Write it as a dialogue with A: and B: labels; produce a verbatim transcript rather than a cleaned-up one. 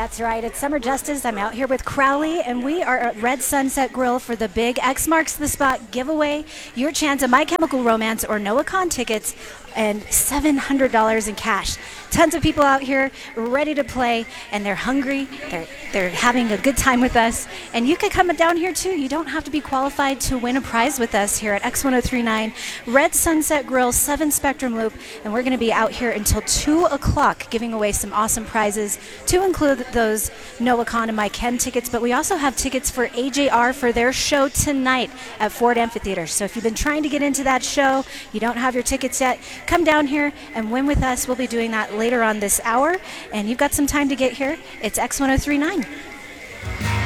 A: That's right. It's Summer Justice. I'm out here with Crowley, and we are at Red Sunset Grill for the big X Marks the Spot giveaway. Your chance at My Chemical Romance or Noah Kahn tickets and seven hundred dollars in cash. Tons of people out here ready to play, and they're hungry. They're they're having a good time with us. And you could come down here too. You don't have to be qualified to win a prize with us here at X ten thirty-nine Red Sunset Grill, seven Spectrum Loop. And we're going to be out here until two o'clock giving away some awesome prizes, to include those Noah Kahn and My Chem tickets. But we also have tickets for A J R for their show tonight at Ford Amphitheater. So if you've been trying to get into that show, you don't have your tickets yet, come down here and win with us. We'll be doing that later on this hour, and you've got some time to get here. It's X ten thirty-nine.